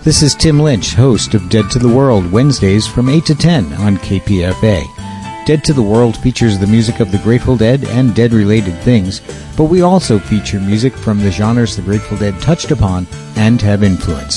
This is Tim Lynch, host of Dead to the World, Wednesdays from 8 to 10 on KPFA. Dead to the World features the music of the Grateful Dead and Dead-related things, but we also feature music from the genres the Grateful Dead touched upon and have influenced.